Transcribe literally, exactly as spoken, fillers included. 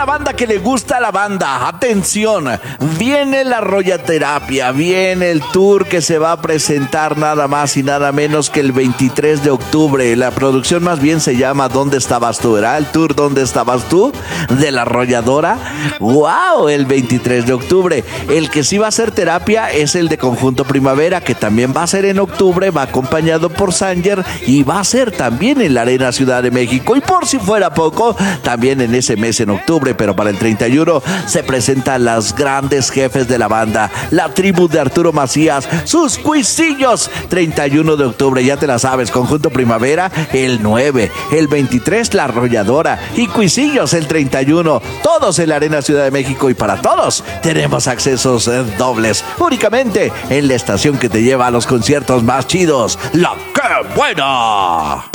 la banda que le gusta a la banda, atención, viene la Arroyaterapia, viene el tour que se va a presentar nada más y nada menos que el veintitrés de octubre. La producción más bien se llama ¿Dónde estabas tú? ¿Era el tour ¿Dónde estabas tú? De la Arrolladora. ¡Wow! El veintitrés de octubre. El que sí va a hacer terapia es el de Conjunto Primavera, que también va a ser en octubre, va acompañado por Sanger y va a ser también en la Arena Ciudad de México. Y por si fuera poco, también en ese mes en octubre, pero para el treinta y uno se presentan las grandes jefes de la banda, la tribu de Arturo Macías, sus Cuisillos. treinta y uno de octubre, ya te la sabes, Conjunto Primavera el nueve, el veintitrés la Arrolladora y Cuisillos el treinta y uno, todos en la Arena Ciudad de México, y para todos tenemos accesos eh, dobles, únicamente en la estación que te lleva a los conciertos más chidos, La Que Buena.